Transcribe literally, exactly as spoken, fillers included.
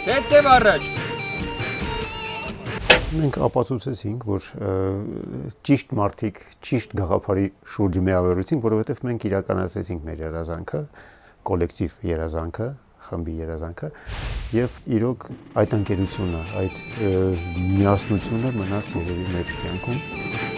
Հետև առաջ։ Մենք ապացուցեցինք, որ ճիշտ մարդիկ, ճիշտ գաղափարի շուրջ միավորվեցինք, որովհետև մենք իրականացրեցինք մեր երազանքը, կոլեկտիվ երազանքը, խմբի երազանքը, եւ իրոք այդ ընկերությունը, այդ միասնությունը մնաց երևի մեր կյանքում։